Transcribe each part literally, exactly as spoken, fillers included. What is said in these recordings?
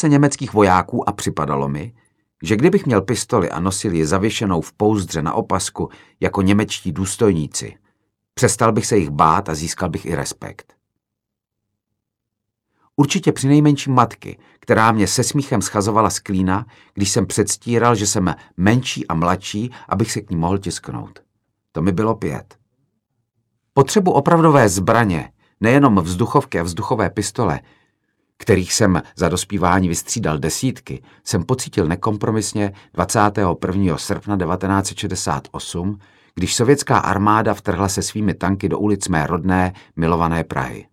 se německých vojáků a připadalo mi, že kdybych měl pistoli a nosil ji zavěšenou v pouzdře na opasku jako němečtí důstojníci, přestal bych se jich bát a získal bych i respekt. Určitě přinejmenším matky, která mě se smíchem schazovala z klína, když jsem předstíral, že jsem menší a mladší, abych se k ní mohl tisknout. To mi bylo pět. Potřebu opravdové zbraně, nejenom vzduchovky a vzduchové pistole, kterých jsem za dospívání vystřídal desítky, jsem pocítil nekompromisně dvacátého prvního srpna devatenáct set šedesát osm, když sovětská armáda vtrhla se svými tanky do ulic mé rodné, milované Prahy.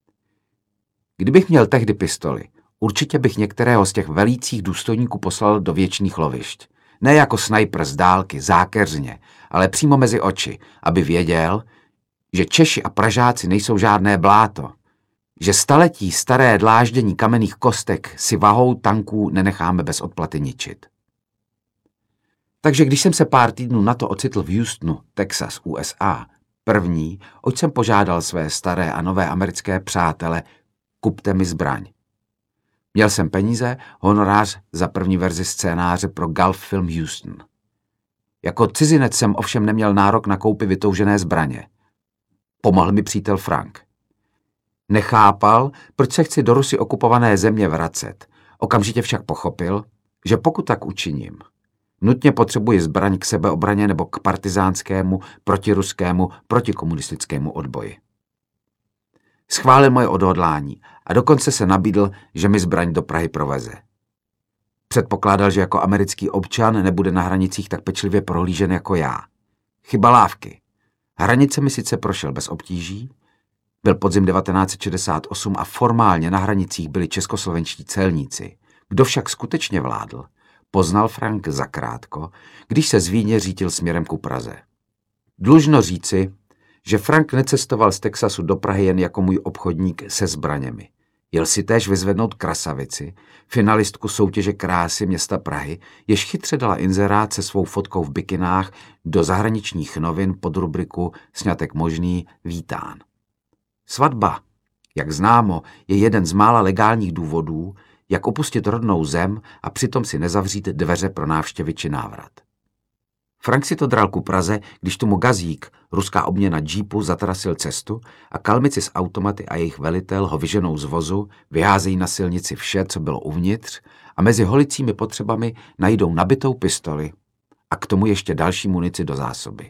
Kdybych měl tehdy pistoli, určitě bych některého z těch velících důstojníků poslal do věčných lovišť. Ne jako snajper z dálky, zákeřně, ale přímo mezi oči, aby věděl, že Češi a Pražáci nejsou žádné bláto, že staletí staré dláždění kamenných kostek si vahou tanků nenecháme bez odplaty ničit. Takže když jsem se pár týdnů na to ocitl v Houstonu, Texas, U S A, první, oč jsem požádal své staré a nové americké přátele, kupte mi zbraň. Měl jsem peníze, honorář za první verzi scénáře pro Gulf Film Houston. Jako cizinec jsem ovšem neměl nárok na koupi vytoužené zbraně. Pomohl mi přítel Frank. Nechápal, proč se chci do Rusy okupované země vracet. Okamžitě však pochopil, že pokud tak učiním, nutně potřebuji zbraň k sebeobraně nebo k partizánskému, protiruskému, protikomunistickému odboji. Schválil moje odhodlání a dokonce se nabídl, že mi zbraň do Prahy proveze. Předpokládal, že jako americký občan nebude na hranicích tak pečlivě prohlížen jako já. Chyba lávky. Hranice mi sice prošel bez obtíží, byl podzim devatenáct set šedesát osm a formálně na hranicích byli českoslovenští celníci. Kdo však skutečně vládl, poznal Frank zakrátko, když se z Vídně řítil směrem ku Praze. Dlužno říci, že Frank necestoval z Texasu do Prahy jen jako můj obchodník se zbraněmi. Jel si též vyzvednout krasavici, finalistku soutěže krásy města Prahy, jež chytře dala inzerát se svou fotkou v bikinách do zahraničních novin pod rubriku Sňatek možný, vítán. Svatba, jak známo, je jeden z mála legálních důvodů, jak opustit rodnou zem a přitom si nezavřít dveře pro návštěvy či návrat. Frank si to dral ku Praze, když tomu gazík, ruská obměna džípu, zatrasil cestu a kalmici z automaty a jejich velitel ho vyženou z vozu, vyházejí na silnici vše, co bylo uvnitř a mezi holicími potřebami najdou nabitou pistoli a k tomu ještě další munici do zásoby.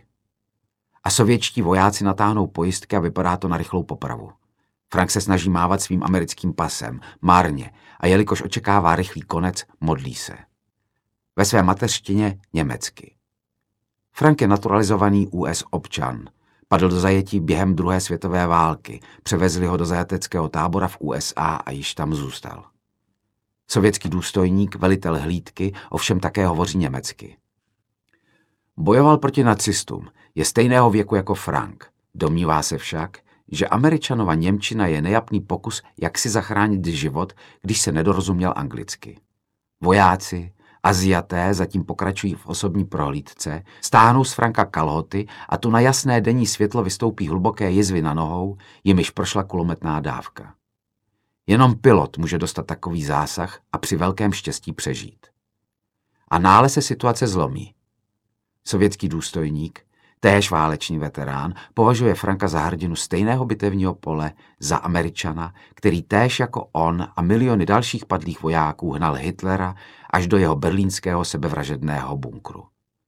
A sovětští vojáci natáhnou pojistky a vypadá to na rychlou popravu. Frank se snaží mávat svým americkým pasem, marně, a jelikož očekává rychlý konec, modlí se. Ve své mateřštině německy. Frank je naturalizovaný U S občan. Padl do zajetí během druhé světové války, převezli ho do zajateckého tábora v U S A a již tam zůstal. Sovětský důstojník, velitel hlídky, ovšem také hovoří německy. Bojoval proti nacistům, je stejného věku jako Frank. Domnívá se však, že Američanova němčina je nejapný pokus, jak si zachránit život, když se nedorozuměl anglicky. Vojáci, Aziaté zatím pokračují v osobní prohlídce, stáhnou z Franka kalhoty a tu na jasné denní světlo vystoupí hluboké jizvy na nohou, jimiž prošla kulometná dávka. Jenom pilot může dostat takový zásah a při velkém štěstí přežít. A náhle se situace zlomí. Sovětský důstojník, též válečný veterán, považuje Franka za hrdinu stejného bitevního pole, za Američana, který též jako on a miliony dalších padlých vojáků hnal Hitlera až do jeho berlínského sebevražedného bunkru.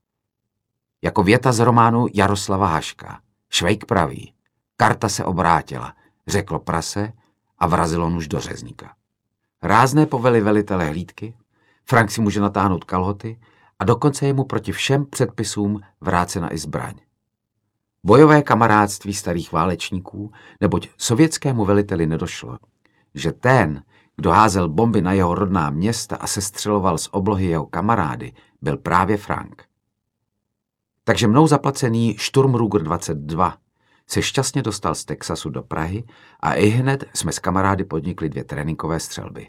Jako věta z románu Jaroslava Haška. Švejk praví, karta se obrátila, řeklo prase a vrazilo nůž do řezníka. Rázné povely velitele hlídky, Frank si může natáhnout kalhoty a dokonce je mu proti všem předpisům vrácena i zbraň. Bojové kamarádství starých válečníků, neboť sovětskému veliteli nedošlo, že ten, kdo házel bomby na jeho rodná města a sestřeloval z oblohy jeho kamarády, byl právě Frank. Takže mnou zaplacený Sturmruger dvacet dva se šťastně dostal z Texasu do Prahy a ihned jsme s kamarády podnikli dvě tréninkové střelby.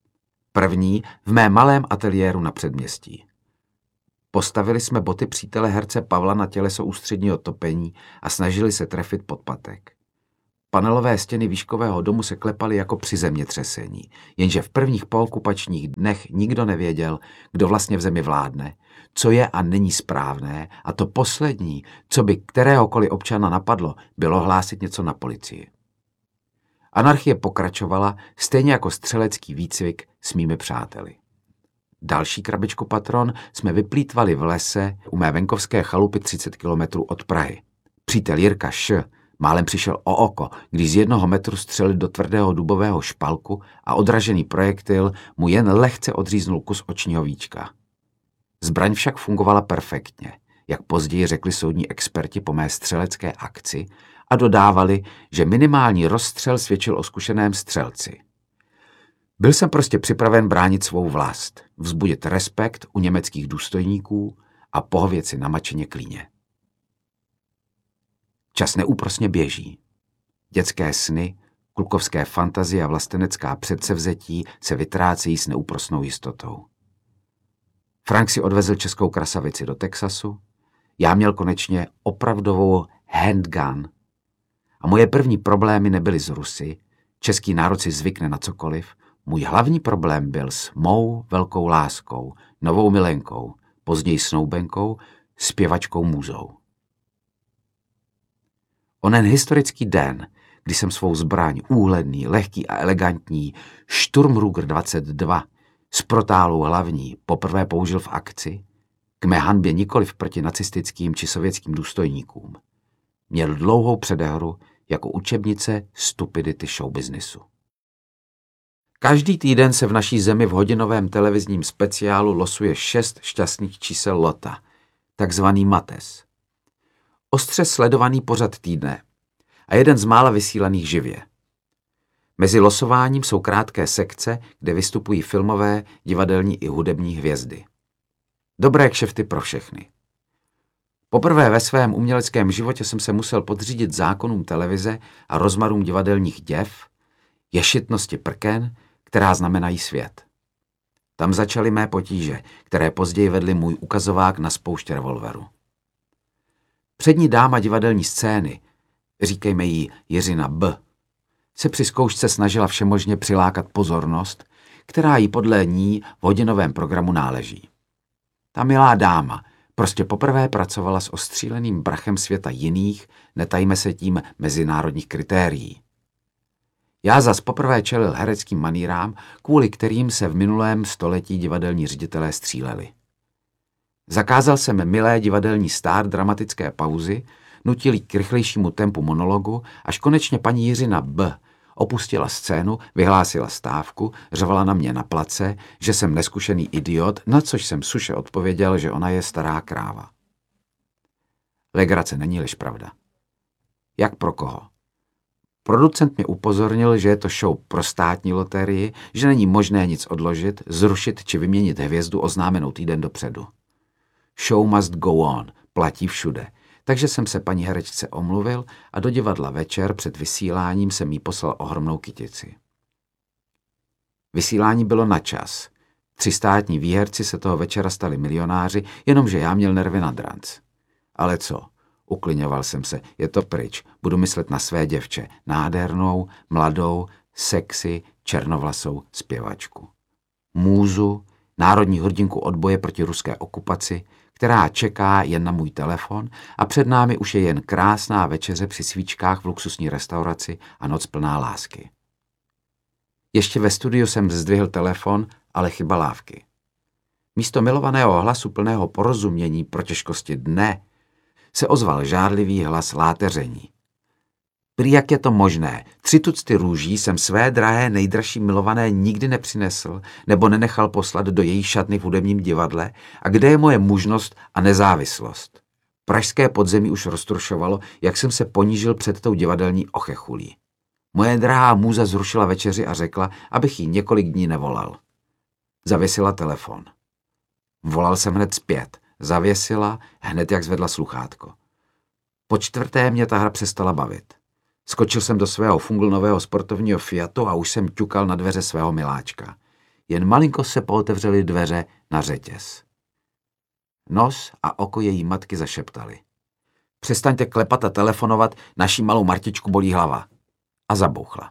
První v mém malém ateliéru na předměstí. Postavili jsme boty přítele herce Pavla na těleso ústředního topení a snažili se trefit podpatek. Panelové stěny výškového domu se klepaly jako při zemětřesení, jenže v prvních pookupačních dnech nikdo nevěděl, kdo vlastně v zemi vládne, co je a není správné, a to poslední, co by kteréhokoliv občana napadlo, bylo hlásit něco na policii. Anarchie pokračovala, stejně jako střelecký výcvik s mými přáteli. Další krabičku patron jsme vyplýtvali v lese u mé venkovské chalupy třicet kilometrů od Prahy. Přítel Jirka Š. málem přišel o oko, když z jednoho metru střelil do tvrdého dubového špalku a odražený projektil mu jen lehce odříznul kus očního víčka. Zbraň však fungovala perfektně, jak později řekli soudní experti po mé střelecké akci, a dodávali, že minimální rozstřel svědčil o zkušeném střelci. Byl jsem prostě připraven bránit svou vlast, vzbudit respekt u německých důstojníků a pohovět si namačeně klíně. Čas neúprosně běží. Dětské sny, klukovské fantazie a vlastenecká předsevzetí se vytrácejí s neúprosnou jistotou. Frank si odvezl českou krasavici do Texasu, já měl konečně opravdovou handgun. A moje první problémy nebyly z Rusy, český národ si zvykne na cokoliv, můj hlavní problém byl s mou velkou láskou, novou milenkou, později snoubenkou, zpěvačkou Můzou. Onen historický den, kdy jsem svou zbraň úhledný, lehký a elegantní Sturmruger dvacet dva s protálou hlavní poprvé použil v akci, k mé hanbě nikoliv proti nacistickým či sovětským důstojníkům. Měl dlouhou předehru jako učebnice stupidity showbiznisu. Každý týden se v naší zemi v hodinovém televizním speciálu losuje šest šťastných čísel lota, takzvaný Mates. Ostře sledovaný pořad týdne a jeden z mála vysílaných živě. Mezi losováním jsou krátké sekce, kde vystupují filmové, divadelní i hudební hvězdy. Dobré kšefty pro všechny. Poprvé ve svém uměleckém životě jsem se musel podřídit zákonům televize a rozmarům divadelních děv, ješitnosti prken, která znamenají svět. Tam začaly mé potíže, které později vedly můj ukazovák na spoušť revolveru. Přední dáma divadelní scény, říkejme jí Jiřina B., se při zkoušce snažila všemožně přilákat pozornost, která jí podle ní v hodinovém programu náleží. Ta milá dáma prostě poprvé pracovala s ostříleným brachem světa jiných, netajme se tím, mezinárodních kritérií. Já zas poprvé čelil hereckým manýrám, kvůli kterým se v minulém století divadelní ředitelé stříleli. Zakázal jsem milé divadelní star dramatické pauzy, nutil jí k rychlejšímu tempu monologu, až konečně paní Jiřina B. opustila scénu, vyhlásila stávku, řvala na mě na place, že jsem neskušený idiot, na což jsem suše odpověděl, že ona je stará kráva. Legrace, není-liž pravda. Jak pro koho? Producent mě upozornil, že je to show pro státní loterii, že není možné nic odložit, zrušit či vyměnit hvězdu oznámenou týden dopředu. Show must go on, platí všude. Takže jsem se paní herečce omluvil a do divadla večer před vysíláním jsem jí poslal ohromnou kytici. Vysílání bylo na čas. Tři státní výherci se toho večera stali milionáři, jenomže já měl nervy na dranc. Ale co? Uklidňoval jsem se, je to pryč, budu myslet na své děvče, nádhernou, mladou, sexy, černovlasou zpěvačku. Můzu, národní hrdinku odboje proti ruské okupaci, která čeká jen na můj telefon a před námi už je jen krásná večeře při svíčkách v luxusní restauraci a noc plná lásky. Ještě ve studiu jsem zdvihl telefon, ale chyba lávky. Místo milovaného hlasu plného porozumění pro těžkosti dne se ozval žárlivý hlas láteření. Prý jak je to možné, tři tucty růží jsem své drahé nejdražší milované nikdy nepřinesl nebo nenechal poslat do její šatny v hudebním divadle a kde je moje mužnost a nezávislost. Pražské podzemí už roztrušovalo, jak jsem se ponížil před tou divadelní ochechulí. Moje drahá můza zrušila večeři a řekla, abych jí několik dní nevolal. Zavěsila telefon. Volal jsem hned zpět. Zavěsila, hned jak zvedla sluchátko. Po čtvrté mě ta hra přestala bavit. Skočil jsem do svého funglnového sportovního Fiatu a už jsem ťukal na dveře svého miláčka. Jen malinko se pootevřely dveře na řetěz. Nos a oko její matky zašeptali. Přestaňte klepat a telefonovat, naší malou Martičku bolí hlava. a zabouchla.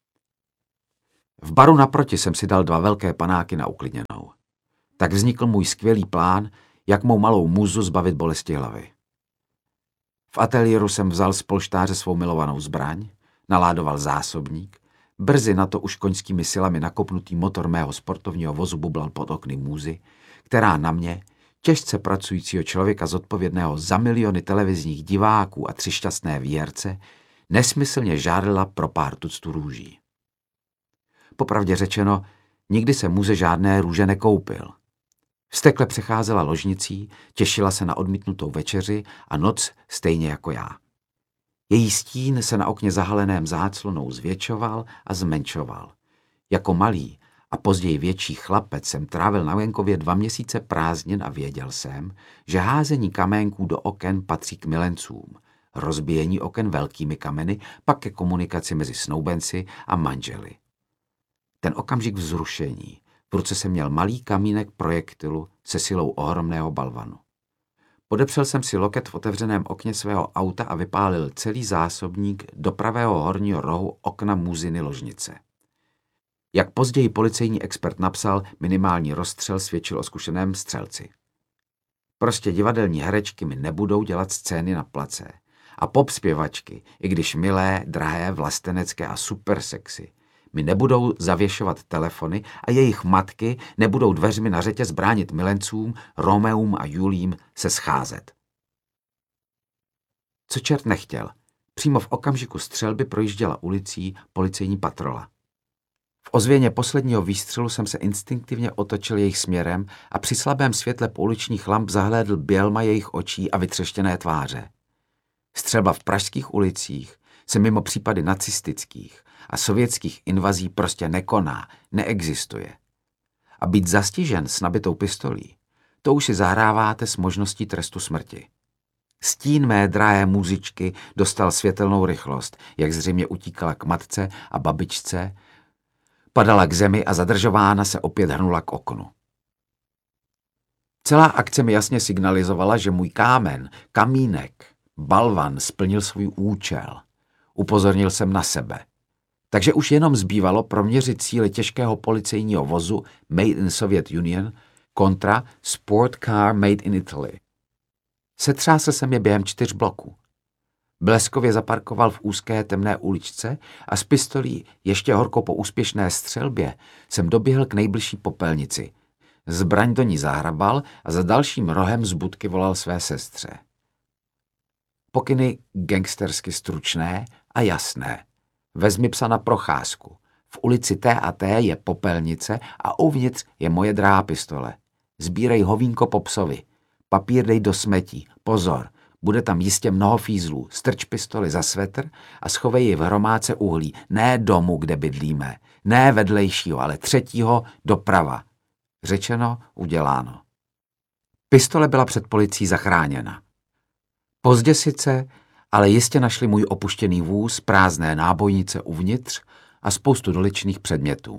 V baru naproti jsem si dal dva velké panáky na uklidněnou. Tak vznikl můj skvělý plán, jak mou malou muzu zbavit bolesti hlavy. V ateliéru jsem vzal z polštáře svou milovanou zbraň, naládoval zásobník, brzy na to už koňskými silami nakopnutý motor mého sportovního vozu bublal pod okny můzy, která na mě, těžce pracujícího člověka zodpovědného za miliony televizních diváků a tři šťastné výherce, nesmyslně žárlila pro pár tuctů růží. Popravdě řečeno, nikdy se muze žádné růže nekoupil. Vztekle přecházela ložnicí, těšila se na odmítnutou večeři a noc stejně jako já. Její stín se na okně zahaleném záclonou zvětšoval a zmenšoval. Jako malý a později větší chlapec jsem trávil na venkově dva měsíce prázdnin a věděl jsem, že házení kaménků do oken patří k milencům, rozbíjení oken velkými kameny pak ke komunikaci mezi snoubenci a manželi. Ten okamžik vzrušení. V ruce jsem měl malý kamínek projektilu se silou ohromného balvanu. Podepřel jsem si loket v otevřeném okně svého auta a vypálil celý zásobník do pravého horního rohu okna muziny ložnice. Jak později policejní expert napsal, minimální rozstřel svědčil o zkušeném střelci. Prostě divadelní herečky mi nebudou dělat scény na place. A pop zpěvačky, i když milé, drahé, vlastenecké a super sexy, mi nebudou zavěšovat telefony a jejich matky nebudou dveřmi na řetěz bránit milencům, Romeum a Julím se scházet. Co čert nechtěl, přímo v okamžiku střelby projížděla ulicí policejní patrola. V ozvěně posledního výstřelu jsem se instinktivně otočil jejich směrem a při slabém světle pouličních lamp zahlédl bělma jejich očí a vytřeštěné tváře. Střelba v pražských ulicích se mimo případy nacistických a sovětských invazí prostě nekoná, neexistuje. A být zastižen s nabitou pistolí, to už si zahráváte s možností trestu smrti. Stín mé drahé muzičky dostal světelnou rychlost, jak zřejmě utíkala k matce a babičce, padala k zemi a zadržována se opět hrnula k oknu. Celá akce mi jasně signalizovala, že můj kámen, kamínek, balvan splnil svůj účel. Upozornil jsem na sebe. Takže už jenom zbývalo proměřit síly těžkého policejního vozu Made in Soviet Union kontra Sport Car Made in Italy. Setřásl jsem je během čtyř bloků. Bleskově zaparkoval v úzké temné uličce a s pistolí, ještě horko po úspěšné střelbě, jsem doběhl k nejbližší popelnici. Zbraň do ní zahrabal a za dalším rohem z budky volal své sestře. Pokyny gangstersky stručné a jasné. Vezmi psa na procházku. V ulici té a té je popelnice a uvnitř je moje drahá pistole. Sbírej hovínko po psovi. Papír dej do smetí. Pozor, bude tam jistě mnoho fízlů. Strč pistoli za svetr a schovej ji v hromádce uhlí. Ne domu, kde bydlíme. Ne vedlejšího, ale třetího doprava. Řečeno, uděláno. Pistole byla před policií zachráněna. Pozdě sice, ale jistě našli můj opuštěný vůz, prázdné nábojnice uvnitř a spoustu doličných předmětů.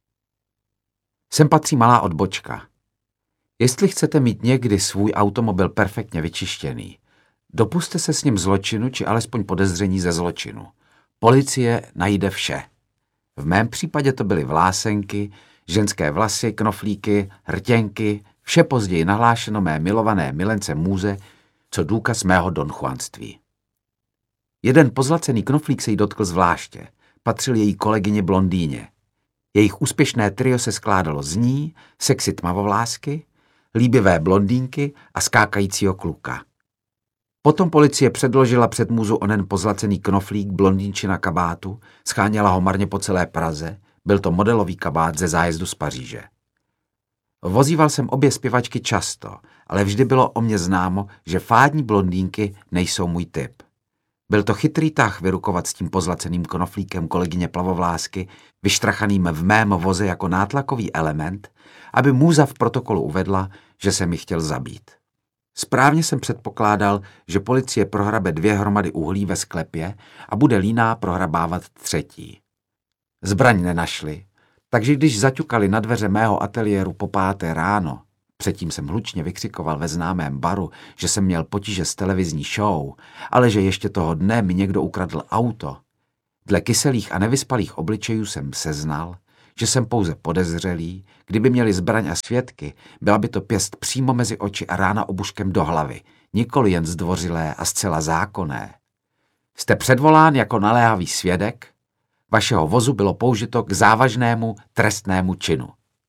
Sem patří malá odbočka. Jestli chcete mít někdy svůj automobil perfektně vyčištěný, dopuste se s ním zločinu či alespoň podezření ze zločinu. Policie najde vše. V mém případě to byly vlásenky, ženské vlasy, knoflíky, hrtěnky, vše později nahlášeno mé milované milence Můze, co důkaz mého donchuanství. Jeden pozlacený knoflík se jí dotkl zvláště. Patřil její kolegyně blondýně. Jejich úspěšné trio se skládalo z ní, sexy tmavovlásky, líbivé blondýnky a skákajícího kluka. Potom policie předložila před Můzu onen pozlacený knoflík blondýnči na kabátu, scháněla ho marně po celé Praze, byl to modelový kabát ze zájezdu z Paříže. Vozíval jsem obě zpěvačky často, ale vždy bylo o mně známo, že fádní blondýnky nejsou můj typ. Byl to chytrý tah vyrukovat s tím pozlaceným knoflíkem kolegyně plavovlásky, vyštrachaným v mém voze jako nátlakový element, aby Můza v protokolu uvedla, že jsem ji chtěl zabít. Správně jsem předpokládal, že policie prohrabe dvě hromady uhlí ve sklepě a bude líná prohrabávat třetí. Zbraň nenašli, takže když zaťukali na dveře mého ateliéru po páté ráno, předtím jsem hlučně vykřikoval ve známém baru, že jsem měl potíže s televizní show, ale že ještě toho dne mi někdo ukradl auto. Dle kyselých a nevyspalých obličejů jsem seznal, že jsem pouze podezřelý, kdyby měli zbraň a svědky, byla by to pěst přímo mezi oči a rána obuškem do hlavy, nikoli jen zdvořilé a zcela zákonné. Jste předvolán jako naléhavý svědek, vašeho vozu bylo použito k závažnému trestnému činu.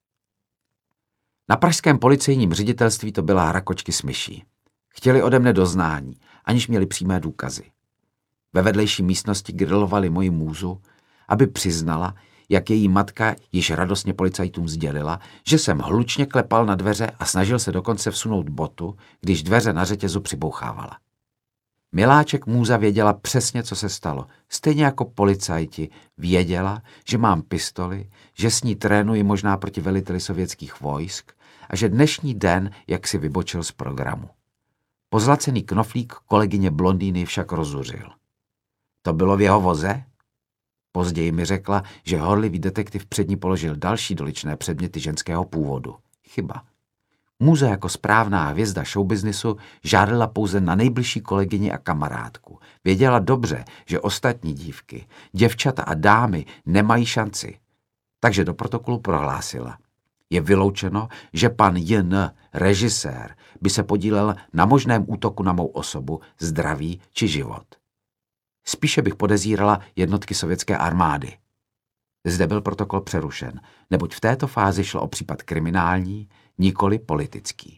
Na pražském policejním ředitelství to byla hra kočky s myší. Chtěli ode mne doznání, aniž měli přímé důkazy. Ve vedlejší místnosti grilovali moji můzu, aby přiznala, jak její matka již radostně policajtům sdělila, že jsem hlučně klepal na dveře a snažil se dokonce vsunout botu, když dveře na řetězu přibouchávala. Miláček můza věděla přesně, co se stalo. Stejně jako policajti věděla, že mám pistoli, že s ní trénuji možná proti veliteli sovětských vojsk a že dnešní den jak si vybočil z programu. Pozlacený knoflík kolegyně blondýny však rozuřil. To bylo v jeho voze? Později mi řekla, že horlivý detektiv před ní položil další doličné předměty ženského původu. Chyba. Můza jako správná hvězda showbiznisu žádala pouze na nejbližší kolegyni a kamarádku. Věděla dobře, že ostatní dívky, děvčata a dámy nemají šanci. Takže do protokolu prohlásila. Je vyloučeno, že pan J N, režisér, by se podílel na možném útoku na mou osobu, zdraví či život. Spíše bych podezírala jednotky sovětské armády. Zde byl protokol přerušen, neboť v této fázi šlo o případ kriminální, nikoli politický.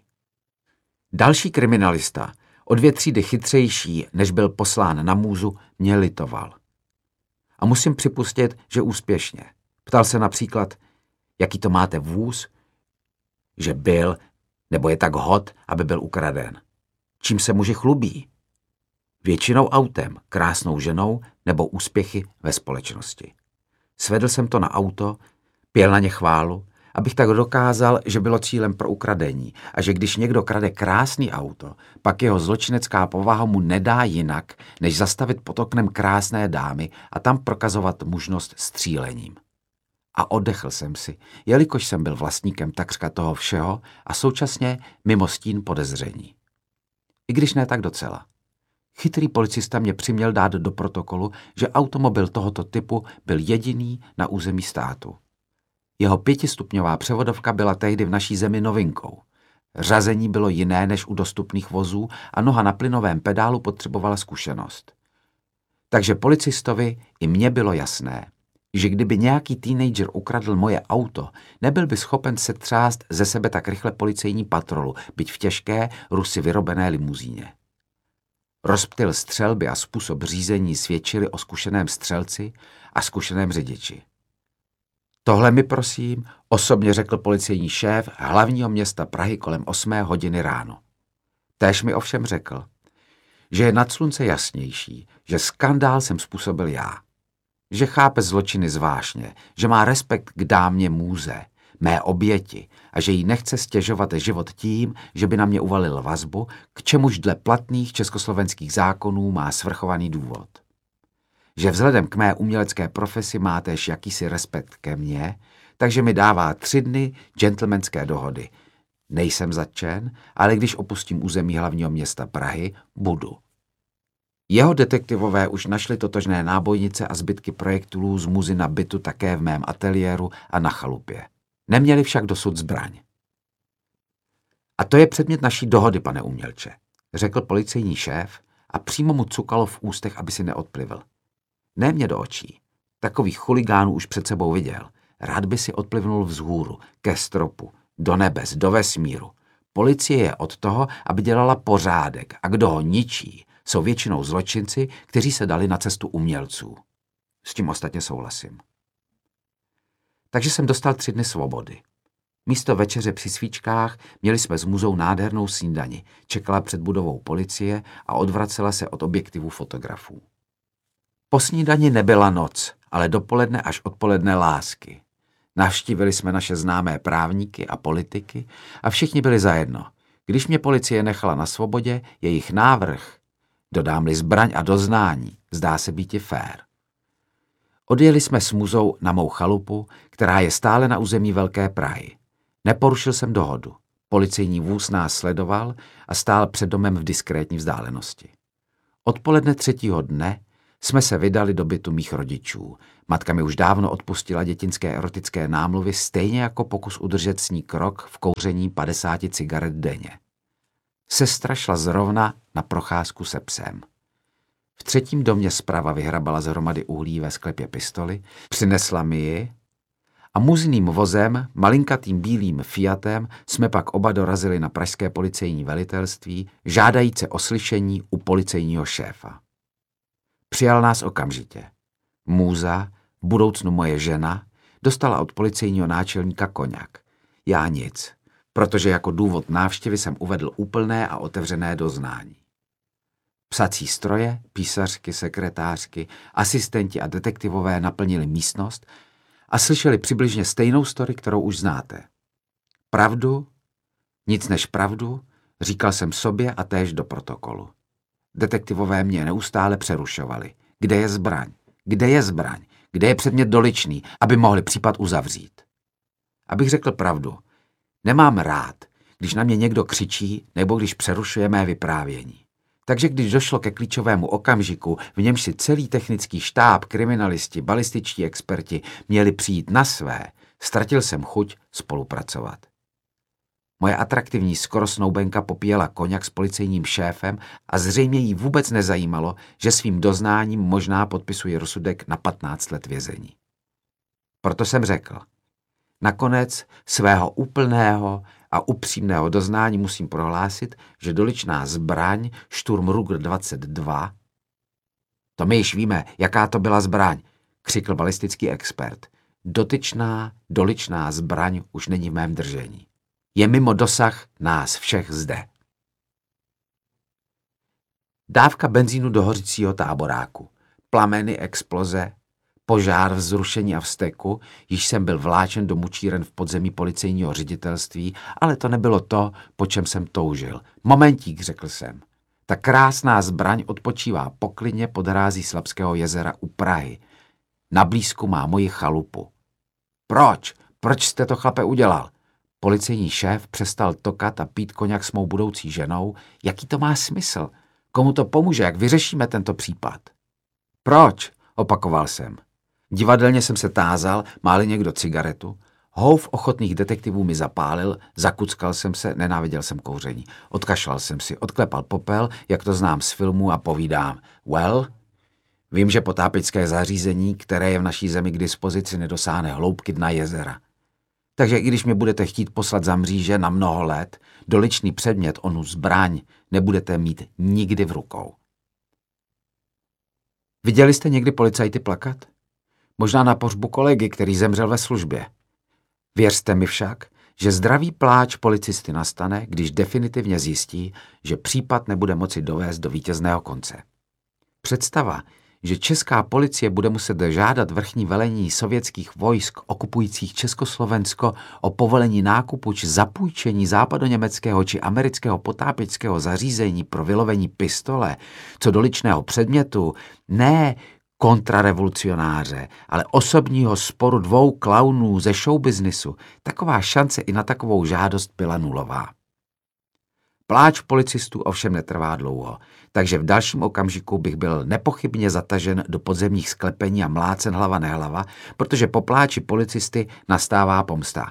Další kriminalista, o dvě třídy chytřejší, než byl poslán na můzu, mě litoval. A musím připustit, že úspěšně. Ptal se například, jaký to máte vůz, že byl, nebo je tak hot, aby byl ukraden. Čím se muži chlubí? Většinou autem, krásnou ženou nebo úspěchy ve společnosti. Svedl jsem to na auto, pěl na ně chválu, abych tak dokázal, že bylo cílem pro ukradení a že když někdo krade krásný auto, pak jeho zločinecká povaha mu nedá jinak, než zastavit pod oknem krásné dámy a tam prokazovat mužnost střílením. A oddechl jsem si, jelikož jsem byl vlastníkem takřka toho všeho a současně mimo stín podezření. I když ne tak docela. Chytrý policista mě přiměl dát do protokolu, že automobil tohoto typu byl jediný na území státu. Jeho pětistupňová převodovka byla tehdy v naší zemi novinkou. Řazení bylo jiné než u dostupných vozů a noha na plynovém pedálu potřebovala zkušenost. Takže policistovi i mně bylo jasné, že kdyby nějaký teenager ukradl moje auto, nebyl by schopen se třást ze sebe tak rychle policejní patrolu, byť v těžké, Rusy vyrobené limuzíně. Rozptyl střelby a způsob řízení svědčili o zkušeném střelci a zkušeném řidiči. Tohle mi prosím, osobně řekl policejní šéf hlavního města Prahy kolem osmé hodiny ráno. Též mi ovšem řekl, že je nad slunce jasnější, že skandál jsem způsobil já. Že chápe zločiny zvážně, že má respekt k dámě můze, mé oběti a že jí nechce stěžovat život tím, že by na mě uvalil vazbu, k čemuž dle platných československých zákonů má svrchovaný důvod. Že vzhledem k mé umělecké profesi má též jakýsi respekt ke mně, takže mi dává tři dny gentlemanské dohody. Nejsem zatčen, ale když opustím území hlavního města Prahy, budu. Jeho detektivové už našli totožné nábojnice a zbytky projektilů z muzy na bytu také v mém ateliéru a na chalupě. Neměli však dosud zbraň. A to je předmět naší dohody, pane umělče, řekl policejní šéf a přímo mu cukalo v ústech, aby si neodplivl. Ne mě do očí. Takových chuligánů už před sebou viděl. Rád by si odplivnul vzhůru, ke stropu, do nebes, do vesmíru. Policie je od toho, aby dělala pořádek a kdo ho ničí, jsou většinou zločinci, kteří se dali na cestu umělců. S tím ostatně souhlasím. Takže jsem dostal tři dny svobody. Místo večeře při svíčkách měli jsme s muzou nádhernou snídani, čekala před budovou policie a odvracela se od objektivů fotografů. Po snídani nebyla noc, ale dopoledne až odpoledne lásky. Navštívili jsme naše známé právníky a politiky a všichni byli zajedno. Když mě policie nechala na svobodě, jejich návrh, dodám-li zbraň a doznání, zdá se býti fér. Odjeli jsme s muzou na mou chalupu, která je stále na území Velké Prahy. Neporušil jsem dohodu. Policejní vůz nás sledoval a stál před domem v diskrétní vzdálenosti. Odpoledne třetího dne jsme se vydali do bytu mých rodičů. Matka mi už dávno odpustila dětinské erotické námluvy, stejně jako pokus udržet s ní krok v kouření padesáti cigaret denně. Sestra šla zrovna na procházku se psem. V třetím domě zprava vyhrabala z hromady uhlí ve sklepě pistoli, přinesla mi ji a muzným vozem, malinkatým bílým Fiatem, jsme pak oba dorazili na pražské policejní velitelství, žádajíce o slyšení u policejního šéfa. Přijal nás okamžitě. Můza, v budoucnu moje žena, dostala od policejního náčelníka koňak. Já nic, protože jako důvod návštěvy jsem uvedl úplné a otevřené doznání. Psací stroje, písařky, sekretářky, asistenti a detektivové naplnili místnost a slyšeli přibližně stejnou story, kterou už znáte. Pravdu, nic než pravdu, říkal jsem sobě a též do protokolu. Detektivové mě neustále přerušovali. Kde je zbraň? Kde je zbraň? Kde je předmět doličný, aby mohli případ uzavřít? Abych řekl pravdu, nemám rád, když na mě někdo křičí nebo když přerušuje mé vyprávění. Takže když došlo ke klíčovému okamžiku, v němž si celý technický štáb, kriminalisti, balističtí experti měli přijít na své, ztratil jsem chuť spolupracovat. Moje atraktivní skoro snoubenka popíjela koňak s policejním šéfem a zřejmě jí vůbec nezajímalo, že svým doznáním možná podpisuje rozsudek na patnáct let vězení. Proto jsem řekl, nakonec svého úplného a upřímného doznání musím prohlásit, že doličná zbraň Sturm Ruger dvacet dva, to my již víme, jaká to byla zbraň, křikl balistický expert. Dotyčná, doličná zbraň už není v mém držení. Je mimo dosah nás všech zde. Dávka benzínu do hořícího táboráku, plameny, exploze, požár, vzrušení a vzteku, již jsem byl vláčen do mučíren v podzemí policejního ředitelství, ale to nebylo to, po čem jsem toužil. Momentík, řekl jsem. Ta krásná zbraň odpočívá poklidně pod hrází Slabského jezera u Prahy. Na blízku má moji chalupu. Proč? Proč jste to, chlape, udělal? Policejní šéf přestal tokat a pít koňak s mou budoucí ženou. Jaký to má smysl? Komu to pomůže, jak vyřešíme tento případ? Proč? Opakoval jsem. Divadelně jsem se tázal, má-li někdo cigaretu. Houf ochotných detektivů mi zapálil, zakuckal jsem se, nenáviděl jsem kouření. Odkašlal jsem si, odklepal popel, jak to znám z filmu a povídám. Well, vím, že potápěčské zařízení, které je v naší zemi k dispozici, nedosáhne hloubky dna jezera. Takže i když mě budete chtít poslat za mříže na mnoho let, doličný předmět, onu zbraň, nebudete mít nikdy v rukou. Viděli jste někdy policajty plakat? Možná na pohřbu kolegy, který zemřel ve službě. Věřte mi však, že zdravý pláč policisty nastane, když definitivně zjistí, že případ nebude moci dovést do vítězného konce. Představa, že česká policie bude muset žádat vrchní velení sovětských vojsk okupujících Československo o povolení nákupu či zapůjčení západoněmeckého či amerického potápěčského zařízení pro vylovení pistole, co doličného předmětu, ne kontrarevolucionáře, ale osobního sporu dvou klaunů ze showbiznisu, taková šance i na takovou žádost byla nulová. Pláč policistů ovšem netrvá dlouho, takže v dalším okamžiku bych byl nepochybně zatažen do podzemních sklepení a mlácen hlava nehlava, protože po pláči policisty nastává pomsta.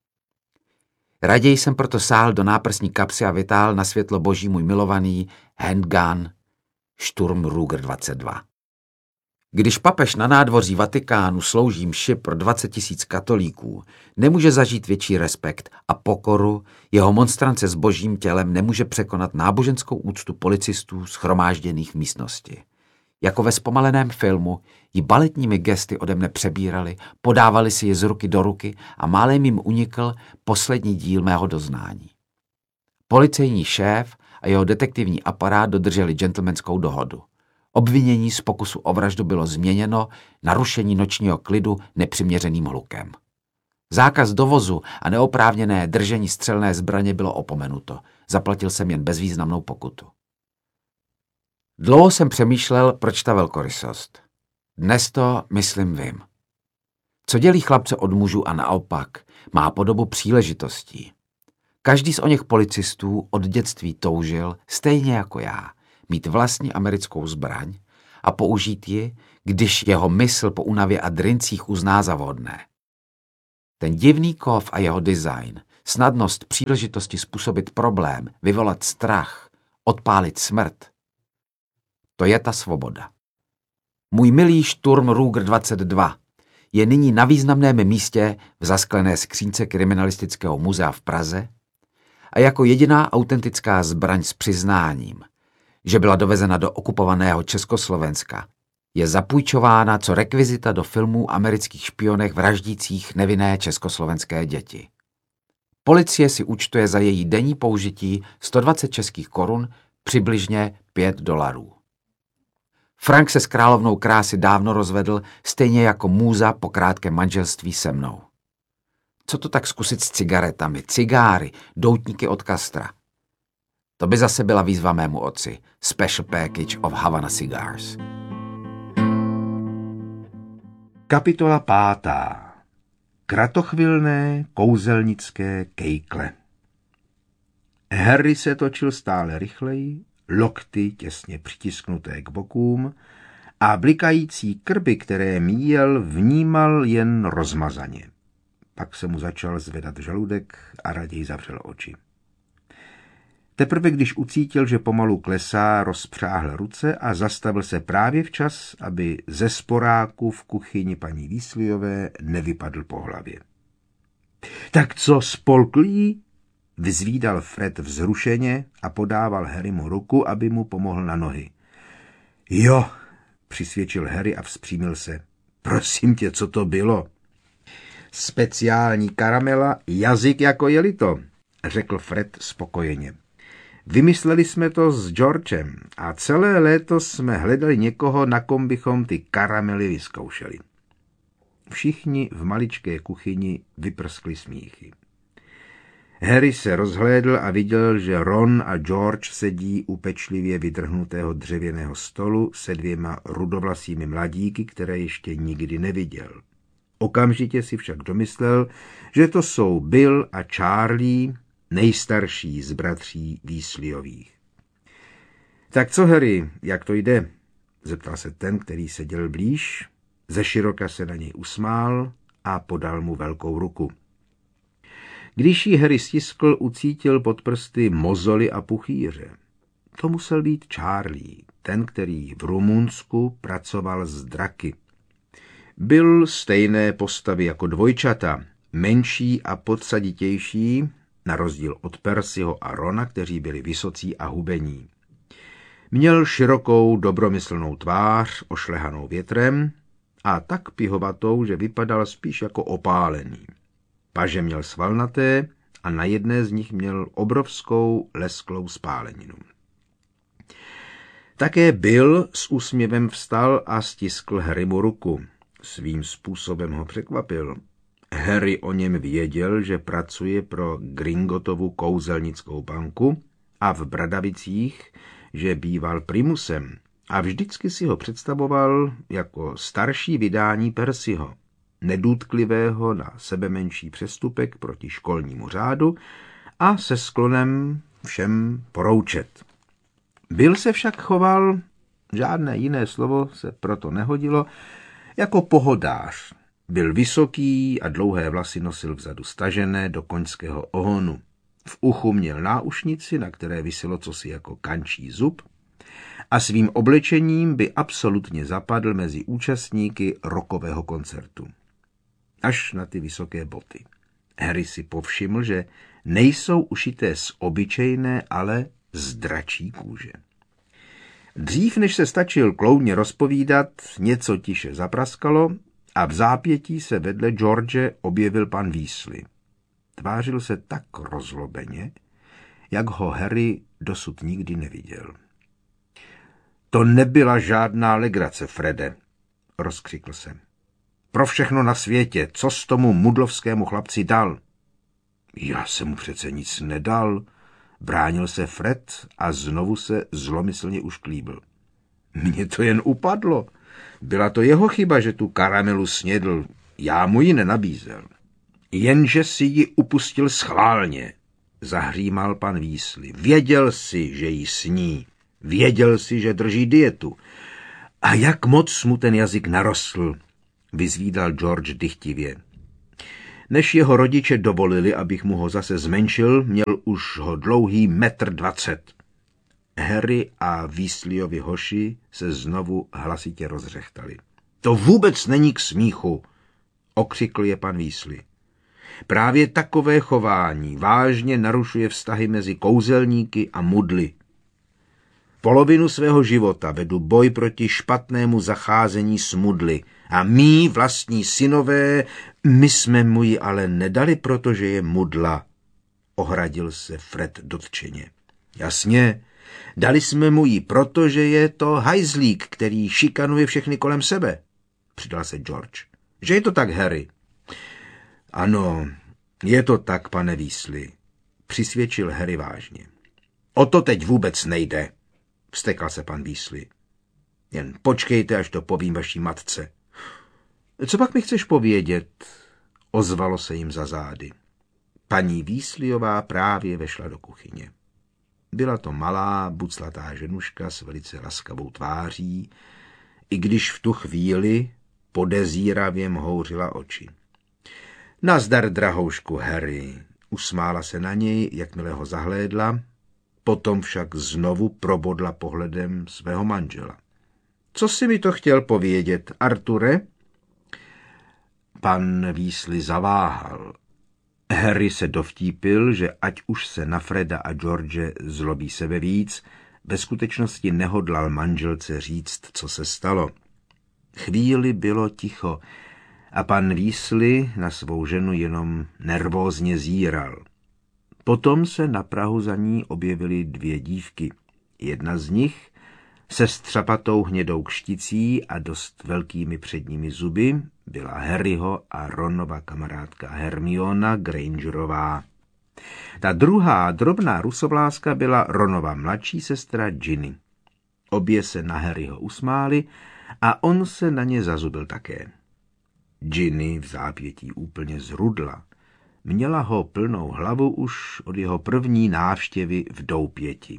Raději jsem proto sáhl do náprsní kapsy a vytáhl na světlo boží můj milovaný handgun Sturm Ruger dvacet dva. Když papež na nádvoří Vatikánu slouží mši pro dvacet tisíc katolíků, nemůže zažít větší respekt a pokoru, jeho monstrance s božím tělem nemůže překonat náboženskou úctu policistů shromážděných v místnosti. Jako ve zpomaleném filmu ji baletními gesty ode mne přebírali, podávali si ji z ruky do ruky a málem jim unikl poslední díl mého doznání. Policejní šéf a jeho detektivní aparát dodrželi gentlemanskou dohodu. Obvinění z pokusu o vraždu bylo změněno narušení nočního klidu nepřiměřeným hlukem. Zákaz dovozu a neoprávněné držení střelné zbraně bylo opomenuto. Zaplatil jsem jen bezvýznamnou pokutu. Dlouho jsem přemýšlel, proč ta velkorysost. Dnes to, myslím, vím. Co dělí chlapce od mužů a naopak, má podobu příležitostí. Každý z oněch policistů od dětství toužil, stejně jako já, mít vlastní americkou zbraň a použít ji, když jeho mysl po únavě a drincích uzná za vhodné. Ten divný kov a jeho design, snadnost příležitosti způsobit problém, vyvolat strach, odpálit smrt, to je ta svoboda. Můj milý Sturm Ruger dvacet dva je nyní na významném místě v zasklené skřínce Kriminalistického muzea v Praze a jako jediná autentická zbraň s přiznáním, že byla dovezena do okupovaného Československa, je zapůjčována co rekvizita do filmů amerických špionech vraždících nevinné československé děti. Policie si účtuje za její denní použití sto dvacet českých korun, přibližně pět dolarů. Frank se s královnou krásy dávno rozvedl, stejně jako můza po krátkém manželství se mnou. Co to tak zkusit s cigaretami, cigáry, doutníky od Castra? To by zase byla výzva mému otci. Special package of Havana cigars. Kapitola pátá. Kratochvilné kouzelnické kejkle. Harry se točil stále rychleji, lokty těsně přitisknuté k bokům a blikající krby, které míjel, vnímal jen rozmazaně. Pak se mu začal zvedat žaludek a raději zavřel oči. Teprve když ucítil, že pomalu klesá, rozpřáhl ruce a zastavil se právě včas, aby ze sporáku v kuchyni paní Weasleyové nevypadl po hlavě. Tak co, spolklý? Vyzvídal Fred vzrušeně a podával Harrymu ruku, aby mu pomohl na nohy. Jo, přisvědčil Harry a vzpřímil se. Prosím tě, co to bylo? Speciální karamela, jazyk jako jelito, řekl Fred spokojeně. Vymysleli jsme to s Georgem a celé léto jsme hledali někoho, na kom bychom ty karamely vyzkoušeli. Všichni v maličké kuchyni vyprskli smíchy. Harry se rozhlédl a viděl, že Ron a George sedí u pečlivě vydrhnutého dřevěného stolu se dvěma rudovlasými mladíky, které ještě nikdy neviděl. Okamžitě si však domyslel, že to jsou Bill a Charlie, nejstarší z bratří Weasleyových. Tak co, Harry, jak to jde? Zeptal se ten, který seděl blíž, zeširoka se na něj usmál a podal mu velkou ruku. Když ji Harry stiskl, ucítil pod prsty mozoly a puchýře. To musel být Charlie, ten, který v Rumunsku pracoval s draky. Byl stejné postavy jako dvojčata, menší a podsaditější, na rozdíl od Percyho a Rona, kteří byli vysocí a hubení. Měl širokou, dobromyslnou tvář, ošlehanou větrem a tak pihovatou, že vypadal spíš jako opálený. Paže měl svalnaté a na jedné z nich měl obrovskou lesklou spáleninu. Také Bill s úsměvem vstal a stiskl Harrymu ruku. Svým způsobem ho překvapil. Harry o něm věděl, že pracuje pro Gringotovu kouzelnickou banku a v Bradavicích, že býval primusem a vždycky si ho představoval jako starší vydání Percyho, nedůtklivého na sebemenší přestupek proti školnímu řádu a se sklonem všem poroučet. Bill se však choval, žádné jiné slovo se proto nehodilo, jako pohodář. Byl vysoký a dlouhé vlasy nosil vzadu stažené do koňského ohonu. V uchu měl náušnici, na které viselo cosi jako kančí zub, a svým oblečením by absolutně zapadl mezi účastníky rockového koncertu. Až na ty vysoké boty. Harry si povšiml, že nejsou ušité z obyčejné, ale z dračí kůže. Dřív, než se stačil klouně rozpovídat, něco tiše zapraskalo a v zápětí se vedle George objevil pan Weasley. Tvářil se tak rozlobeně, jak ho Harry dosud nikdy neviděl. To nebyla žádná legrace, Frede, rozkřikl se. Pro všechno na světě, co s tomu mudlovskému chlapci dal? Já jsem mu přece nic nedal, bránil se Fred a znovu se zlomyslně ušklíbil. Mně to jen upadlo. Byla to jeho chyba, že tu karamelu snědl. Já mu ji nenabízel. Jenže si ji upustil schválně, zahřímal pan Weasley. Věděl si, že ji sní. Věděl si, že drží dietu. A jak moc mu ten jazyk narostl, vyzvídal George dychtivě. Než jeho rodiče dovolili, abych mu ho zase zmenšil, měl už ho dlouhý metr dvacet. Harry a Weasleyovi hoši se znovu hlasitě rozřechtali. To vůbec není k smíchu, okřikl je pan Weasley. Právě takové chování vážně narušuje vztahy mezi kouzelníky a mudly. Polovinu svého života vedu boj proti špatnému zacházení s mudly a mí vlastní synové, my jsme mu ji ale nedali, protože je mudla, ohradil se Fred dotčeně. Jasně, dali jsme mu ji, protože je to hajzlík, který šikanuje všechny kolem sebe, přidal se George. Že je to tak, Harry? Ano, je to tak, pane Weasley, přisvědčil Harry vážně. O to teď vůbec nejde, vztekal se pan Weasley. Jen počkejte, až to povím vaší matce. Co pak mi chceš povědět? Ozvalo se jim za zády. Paní Weasleyová právě vešla do kuchyně. Byla to malá, buclatá ženuška s velice laskavou tváří, i když v tu chvíli podezíravě mhouřila oči. Nazdar, drahoušku Harry, usmála se na něj, jakmile ho zahlédla, potom však znovu probodla pohledem svého manžela. Co jsi mi to chtěl povědět, Arture? Pan Weasley zaváhal. Harry se dovtípil, že ať už se na Freda a George zlobí sebe víc, ve skutečnosti nehodlal manželce říct, co se stalo. Chvíli bylo ticho a pan Weasley na svou ženu jenom nervózně zíral. Potom se na prahu za ní objevily dvě dívky. Jedna z nich se střapatou hnědou kšticí a dost velkými předními zuby byla Harryho a Ronova kamarádka Hermiona Grangerová. Ta druhá drobná rusovláska byla Ronova mladší sestra Ginny. Obě se na Harryho usmály a on se na ně zazubil také. Ginny v zápětí úplně zrudla. Měla ho plnou hlavu už od jeho první návštěvy v doupěti.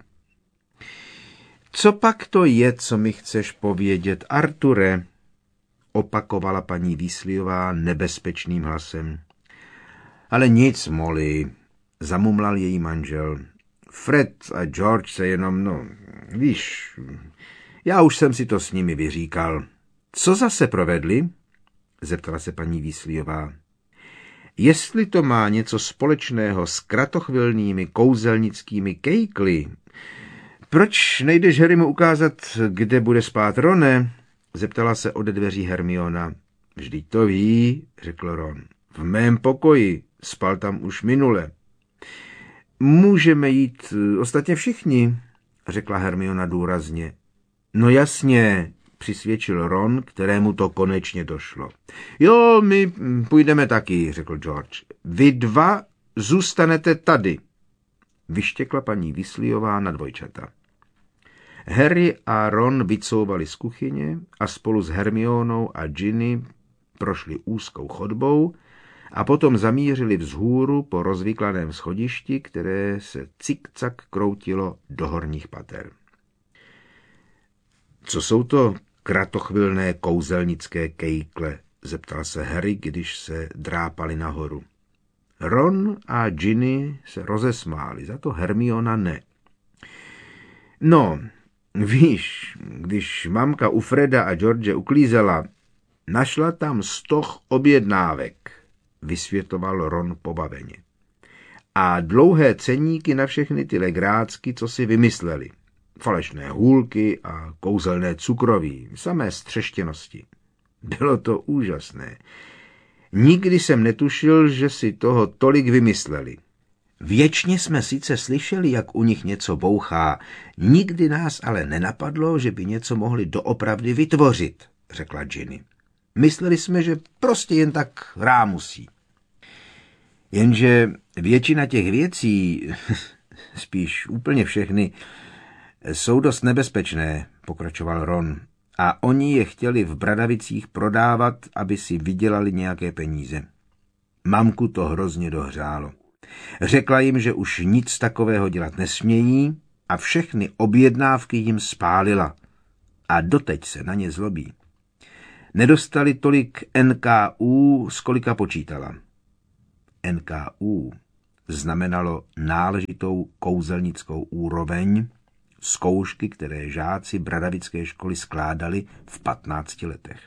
Co pak to je, co mi chceš povědět, Arture? Opakovala paní Weasleyová nebezpečným hlasem. Ale nic, Molly, zamumlal její manžel. Fred a George se jenom, no, víš, já už jsem si to s nimi vyříkal. Co zase provedli? Zeptala se paní Weasleyová. Jestli to má něco společného s kratochvilnými kouzelnickými kejkly, proč nejdeš Harrymu ukázat, kde bude spát Rone? Zeptala se ode dveří Hermiona. Vždyť to ví, řekl Ron. V mém pokoji, spal tam už minule. Můžeme jít ostatně všichni, řekla Hermiona důrazně. No jasně, přisvědčil Ron, kterému to konečně došlo. Jo, my půjdeme taky, řekl George. Vy dva zůstanete tady, vyštěkla paní Weasleyová na dvojčata. Harry a Ron vycouvali z kuchyně a spolu s Hermionou a Ginny prošli úzkou chodbou a potom zamířili vzhůru po rozvyklaném schodišti, které se cikcak kroutilo do horních pater. Co jsou to kratochvilné kouzelnické kejkle? Zeptal se Harry, když se drápali nahoru. Ron a Ginny se rozesmáli, za to Hermiona ne. No, víš, když mamka u Freda a George uklízela, našla tam stoch objednávek, vysvětloval Ron pobaveně. A dlouhé ceníky na všechny ty legrácky, co si vymysleli. Falešné hůlky a kouzelné cukroví, samé střeštěnosti. Bylo to úžasné. Nikdy jsem netušil, že si toho tolik vymysleli. Věčně jsme sice slyšeli, jak u nich něco bouchá, nikdy nás ale nenapadlo, že by něco mohli doopravdy vytvořit, řekla Ginny. Mysleli jsme, že prostě jen tak rámusí. Jenže většina těch věcí, spíš úplně všechny, jsou dost nebezpečné, pokračoval Ron, a oni je chtěli v Bradavicích prodávat, aby si vydělali nějaké peníze. Mamku to hrozně dohřálo. Řekla jim, že už nic takového dělat nesmějí a všechny objednávky jim spálila. a doteď se na ně zlobí. Nedostali tolik N K U, z kolika počítala. N K U znamenalo náležitou kouzelnickou úroveň, zkoušky, které žáci bradavické školy skládali v patnácti letech.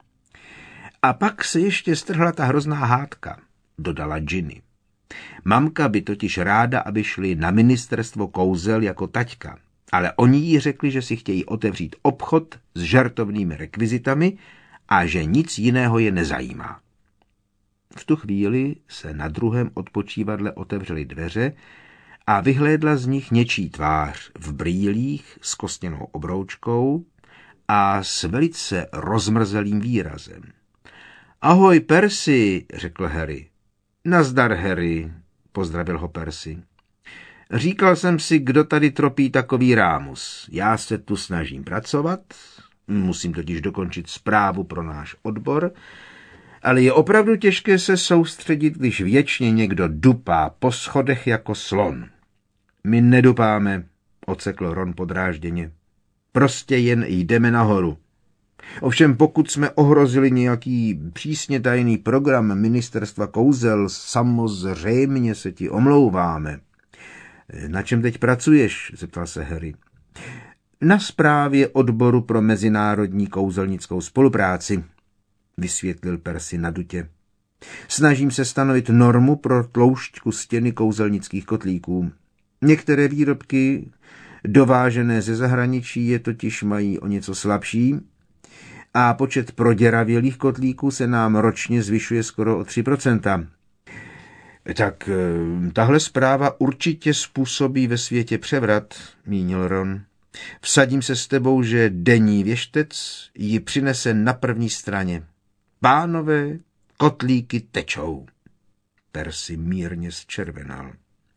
A pak se ještě strhla ta hrozná hádka, dodala Ginny. Mamka by totiž ráda, aby šli na ministerstvo kouzel jako taťka, ale oni jí řekli, že si chtějí otevřít obchod s žertovnými rekvizitami a že nic jiného je nezajímá. V tu chvíli se na druhém odpočívadle otevřely dveře a vyhlédla z nich něčí tvář v brýlích s kostěnou obroučkou a s velice rozmrzelým výrazem. Ahoj, Percy, řekl Harry. Nazdar, Harry, pozdravil ho Percy. Říkal jsem si, kdo tady tropí takový rámus. Já se tu snažím pracovat, musím totiž dokončit zprávu pro náš odbor, ale je opravdu těžké se soustředit, když věčně někdo dupá po schodech jako slon. My nedupáme, odsekl Ron podrážděně. Prostě jen jdeme nahoru. Ovšem pokud jsme ohrozili nějaký přísně tajný program ministerstva kouzel, samozřejmě se ti omlouváme. Na čem teď pracuješ? Zeptal se Harry. Na správě odboru pro mezinárodní kouzelnickou spolupráci, vysvětlil Percy nadutě. Snažím se stanovit normu pro tloušťku stěny kouzelnických kotlíků. Některé výrobky dovážené ze zahraničí je totiž mají o něco slabší a počet proděravělých kotlíků se nám ročně zvyšuje skoro o tři procenta. Tak tahle zpráva určitě způsobí ve světě převrat, mínil Ron. Vsadím se s tebou, že denní věštec ji přinese na první straně. Pánové, kotlíky tečou. Percy mírně zčervenal.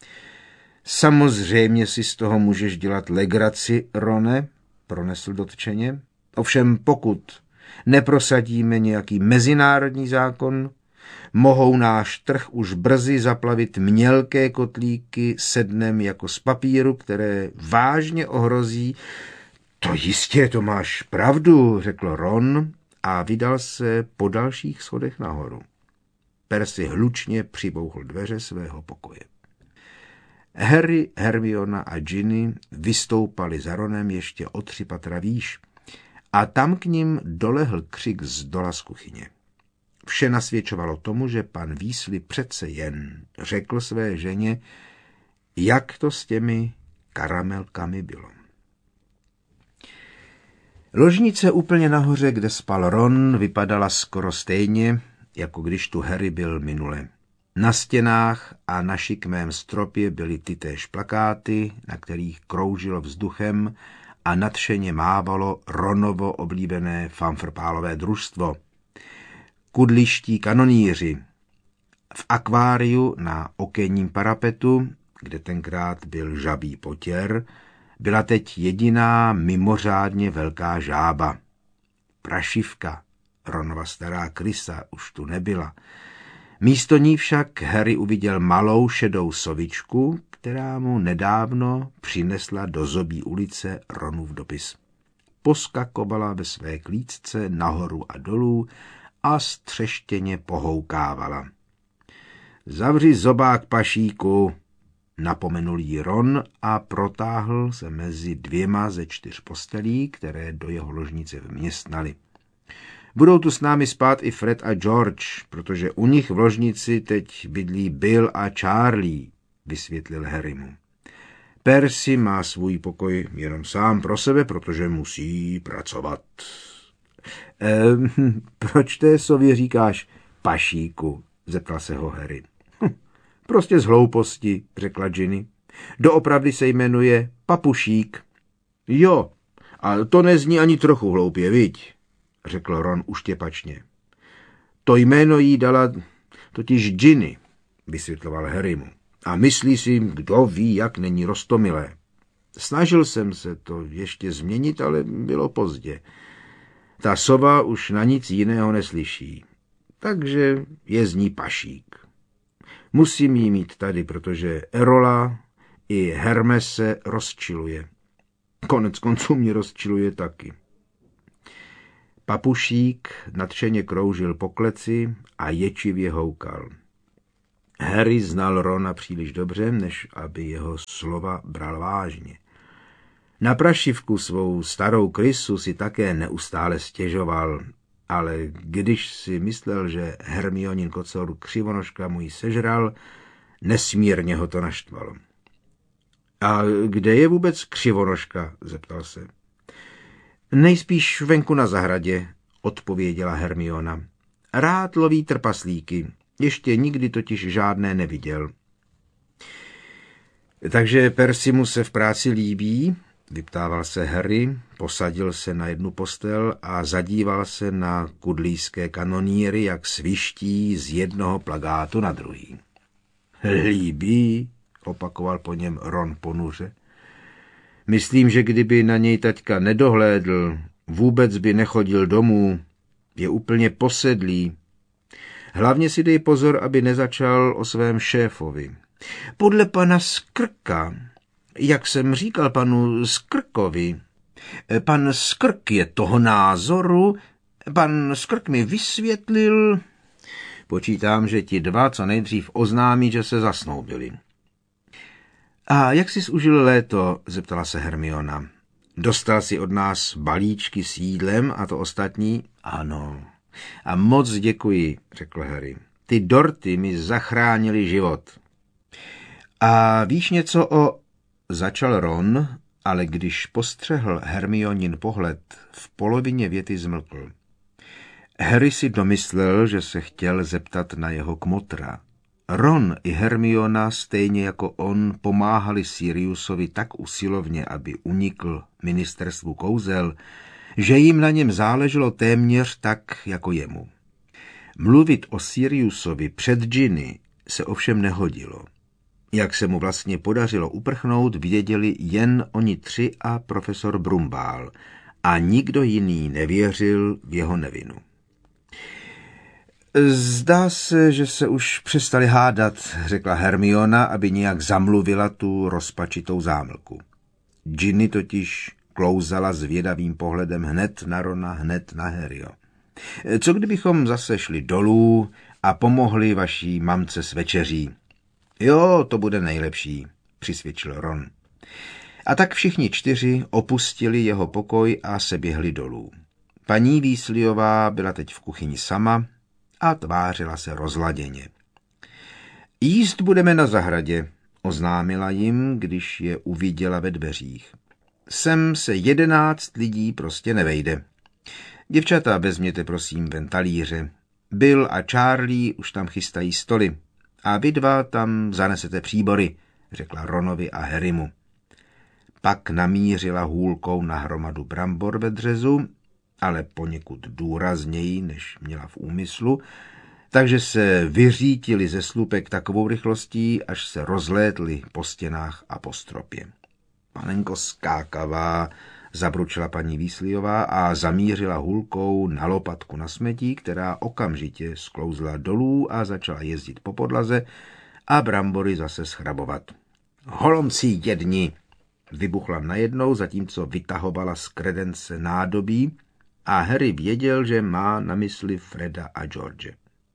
Samozřejmě si z toho můžeš dělat legraci, Rone, pronesl dotčeně. Ovšem pokud neprosadíme nějaký mezinárodní zákon, mohou náš trh už brzy zaplavit mělké kotlíky sednem jako z papíru, které vážně ohrozí. To jistě, to máš pravdu, řekl Ron a vydal se po dalších schodech nahoru. Percy hlučně přibouchl dveře svého pokoje. Harry, Hermiona a Ginny vystoupali za Ronem ještě o tři patra výš a tam k nim dolehl křik z dola z kuchyně. Vše nasvědčovalo tomu, že pan Weasley přece jen řekl své ženě, jak to s těmi karamelkami bylo. Ložnice úplně nahoře, kde spal Ron, vypadala skoro stejně, jako když tu Harry byl minule. Na stěnách a na šikmém stropě byly tytéž plakáty, na kterých kroužilo vzduchem a nadšeně mávalo Ronovo oblíbené fanfrpálové družstvo. Kudliští kanoníři. V akváriu na okenním parapetu, kde tenkrát byl žabí potěr, byla teď jediná mimořádně velká žába. Prašivka, Ronova stará krysa, už tu nebyla. Místo ní však Harry uviděl malou šedou sovičku, která mu nedávno přinesla do Zobí ulice Ronův dopis. Poskakovala ve své klíčce nahoru a dolů a střeštěně pohoukávala. Zavři zobák, pašíku, napomenul jí Ron a protáhl se mezi dvěma ze čtyř postelí, které do jeho ložnice vměstnaly. Budou tu s námi spát i Fred a George, protože u nich v ložnici teď bydlí Bill a Charlie, vysvětlil Harrymu. Percy má svůj pokoj jenom sám pro sebe, protože musí pracovat. Ehm, proč té sově říkáš pašíku? Zeptal se ho Harry. Hm, prostě z hlouposti, řekla Ginny. Doopravdy se jmenuje Papušík. Jo, a to nezní ani trochu hloupě, viď? Řekl Ron uštěpačně. To jméno jí dala totiž Ginny, vysvětloval Harrymu. A myslí si, kdo ví, jak není roztomilé. Snažil jsem se to ještě změnit, ale bylo pozdě. Ta sova už na nic jiného neslyší, takže je z ní pašík. Musím jí mít tady, protože Erola i Hermese rozčiluje. Konec konců mě rozčiluje taky. Papušík nadšeně kroužil po kleci a ječivě houkal. Harry znal Rona příliš dobře, než aby jeho slova bral vážně. Na prašivku svou starou krysu si také neustále stěžoval, ale když si myslel, že Hermionin kocour Křivonožka mu ji sežral, nesmírně ho to naštvalo. A kde je vůbec Křivonožka? Zeptal se. Nejspíš venku na zahradě, odpověděla Hermiona. Rád loví trpaslíky, ještě nikdy totiž žádné neviděl. Takže Percy se v práci líbí? Vyptával se Harry, posadil se na jednu postel a zadíval se na kudlíské kanonýry, jak sviští z jednoho plagátu na druhý. Líbí, opakoval po něm Ron ponuře. Myslím, že kdyby na něj taťka nedohlédl, vůbec by nechodil domů. Je úplně posedlý. Hlavně si dej pozor, aby nezačal o svém šéfovi. Podle pana Skrka, jak jsem říkal panu Skrkovi, pan Skrk je toho názoru, pan Skrk mi vysvětlil, počítám, že ti dva co nejdřív oznámí, že se zasnoubili. A jak jsi užil léto, zeptala se Hermiona. Dostal si od nás balíčky s jídlem a to ostatní? Ano. A moc děkuji, řekl Harry. Ty dorty mi zachránili život. A víš něco o... Začal Ron, ale když postřehl Hermionin pohled, v polovině věty zmlkl. Harry si domyslel, že se chtěl zeptat na jeho kmotra. Ron i Hermiona, stejně jako on, pomáhali Siriusovi tak usilovně, aby unikl ministerstvu kouzel, že jim na něm záleželo téměř tak, jako jemu. Mluvit o Siriusovi před džiny se ovšem nehodilo. Jak se mu vlastně podařilo uprchnout, věděli jen oni tři a profesor Brumbál a nikdo jiný nevěřil v jeho nevinu. Zdá se, že se už přestali hádat, řekla Hermiona, aby nějak zamluvila tu rozpačitou zámlku. Ginny totiž klouzala zvědavým pohledem hned na Rona, hned na Harryho. Co kdybychom zase šli dolů a pomohli vaší mamce s večeří? Jo, to bude nejlepší, přisvědčil Ron. A tak všichni čtyři opustili jeho pokoj a se běhli dolů. Paní Weasleyová byla teď v kuchyni sama a tvářila se rozladěně. Jíst budeme na zahradě, oznámila jim, když je uviděla ve dveřích. Sem se jedenáct lidí prostě nevejde. Děvčata, vezměte prosím ven talíře. Bill a Charlie už tam chystají stoly. A vy dva tam zanesete příbory, řekla Ronovi a Harrymu. Pak namířila hůlkou na hromadu brambor ve dřezu, ale poněkud důrazněji, než měla v úmyslu, takže se vyřítili ze slupek takovou rychlostí, až se rozlétli po stěnách a po stropě. Panenko skákavá, zabručila paní Weasleyová a zamířila hůlkou na lopatku na smetí, která okamžitě sklouzla dolů a začala jezdit po podlaze a brambory zase schrabovat. Holomcí jedni, vybuchla najednou, zatímco vytahovala z kredence nádobí a Harry věděl, že má na mysli Freda a George.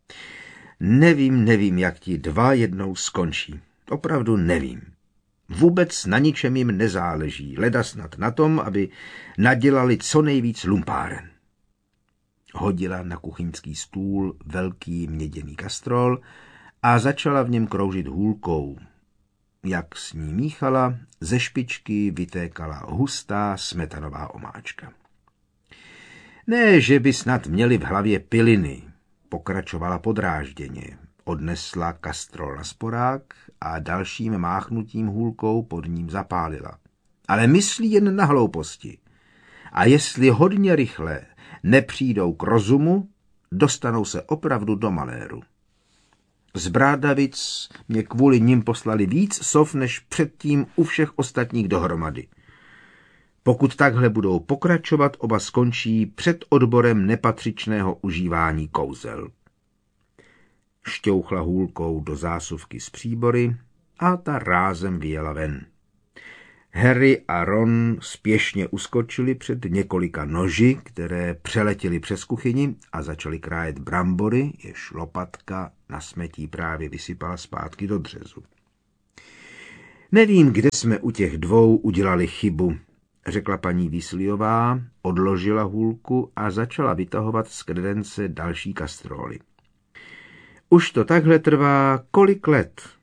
Nevím, nevím, jak ti dva jednou skončí. Opravdu nevím. Vůbec na ničem jim nezáleží, leda snad na tom, aby nadělali co nejvíc lumpáren. Hodila na kuchyňský stůl velký měděný kastrol a začala v něm kroužit hůlkou. Jak s ní míchala, ze špičky vytékala hustá smetanová omáčka. Ne, že by snad měli v hlavě piliny, pokračovala podrážděně. Odnesla kastrol na sporák a dalším máchnutím hůlkou pod ním zapálila. Ale myslí jen na hlouposti. A jestli hodně rychle nepřijdou k rozumu, dostanou se opravdu do maléru. Z Brádavic mě kvůli nim poslali víc sov než předtím u všech ostatních dohromady. Pokud takhle budou pokračovat, oba skončí před odborem nepatřičného užívání kouzel. Šťouchla hůlkou do zásuvky s příbory a ta rázem vyjela ven. Harry a Ron spěšně uskočili před několika noži, které přeletěly přes kuchyni a začali krájet brambory, jež lopatka na smetí právě vysypala zpátky do dřezu. Nevím, kde jsme u těch dvou udělali chybu, řekla paní Weasleyová, odložila hůlku a začala vytahovat z kredence další kastróly. Už to takhle trvá kolik let?